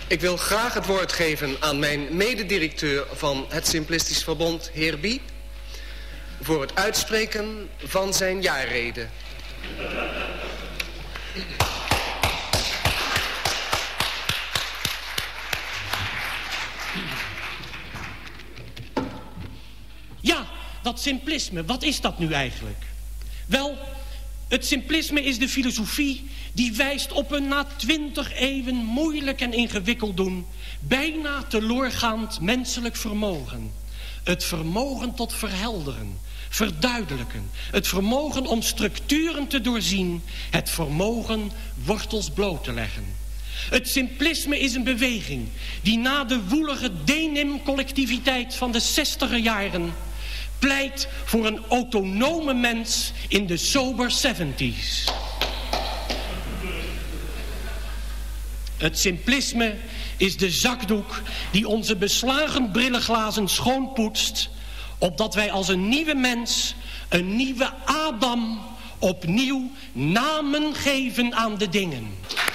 Ik wil graag het woord geven aan mijn mededirecteur van het Simplistisch Verbond, heer Bie, voor het uitspreken van zijn jaarrede. Ja, dat simplisme, wat is dat nu eigenlijk? Wel, het simplisme is de filosofie die wijst op een na 20 eeuwen moeilijk en ingewikkeld doen, bijna teloorgaand menselijk vermogen. Het vermogen tot verhelderen, verduidelijken, het vermogen om structuren te doorzien, het vermogen wortels bloot te leggen. Het simplisme is een beweging die na de woelige denim-collectiviteit van de 60er jaren pleit voor een autonome mens in de sober 70's. Het simplisme is de zakdoek die onze beslagen brillenglazen schoonpoetst, opdat wij als een nieuwe mens, een nieuwe Adam, opnieuw namen geven aan de dingen.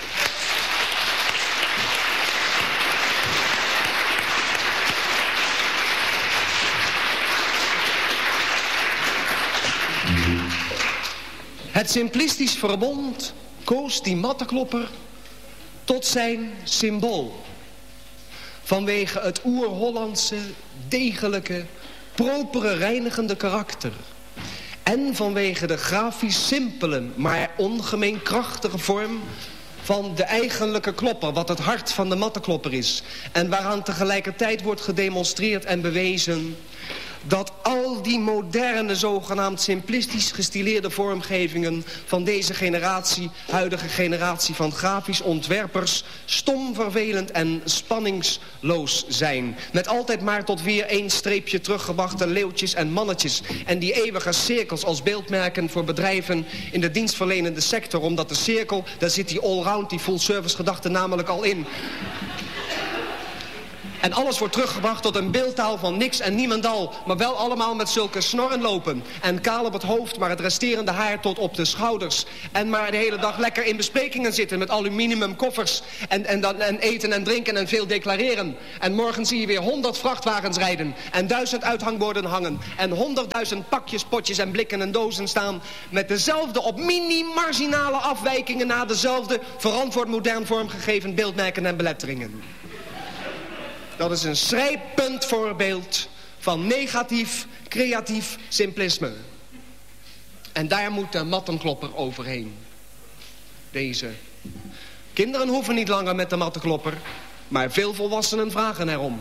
Het Simplistisch Verbond koos die mattenklopper tot zijn symbool. Vanwege het oer-Hollandse, degelijke, propere, reinigende karakter. En vanwege de grafisch simpele, maar ongemeen krachtige vorm van de eigenlijke klopper, wat het hart van de mattenklopper is. En waaraan tegelijkertijd wordt gedemonstreerd en bewezen dat al die moderne, zogenaamd simplistisch gestileerde vormgevingen van deze generatie, huidige generatie van grafisch ontwerpers, stom, vervelend en spanningsloos zijn. Met altijd maar tot weer één streepje teruggebrachte leeuwtjes en mannetjes. En die eeuwige cirkels als beeldmerken voor bedrijven in de dienstverlenende sector. Omdat de cirkel, daar zit die allround, die full service gedachte namelijk al in. En alles wordt teruggebracht tot een beeldtaal van niks en niemendal. Maar wel allemaal met zulke snorren lopen. En kaal op het hoofd, maar het resterende haar tot op de schouders. En maar de hele dag lekker in besprekingen zitten met aluminiumkoffers. En eten en drinken en veel declareren. En morgen zie je weer 100 vrachtwagens rijden. En 1000 uithangborden hangen. En 100.000 pakjes, potjes en blikken en dozen staan. Met dezelfde op mini-marginale afwijkingen na dezelfde verantwoord modern vormgegeven beeldmerken en beletteringen. Dat is een schrijpend voorbeeld van negatief, creatief simplisme. En daar moet de mattenklopper overheen. Deze. Kinderen hoeven niet langer met de mattenklopper, maar veel volwassenen vragen erom.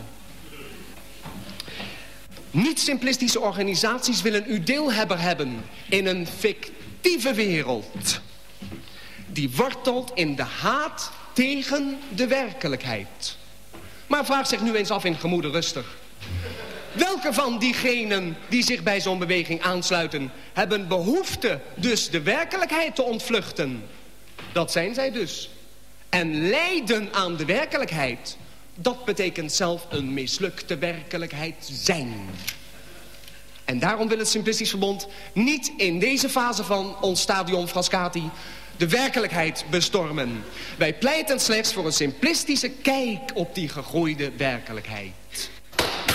Niet-simplistische organisaties willen u deelhebber hebben in een fictieve wereld. Die wortelt in de haat tegen de werkelijkheid. Maar vraag zich nu eens af in gemoede rustig. Welke van diegenen die zich bij zo'n beweging aansluiten hebben behoefte dus de werkelijkheid te ontvluchten? Dat zijn zij dus. En lijden aan de werkelijkheid, dat betekent zelf een mislukte werkelijkheid zijn. En daarom wil het Simplistisch Verbond niet in deze fase van ons stadium Frascati de werkelijkheid bestormen. Wij pleiten slechts voor een simplistische kijk op die gegroeide werkelijkheid.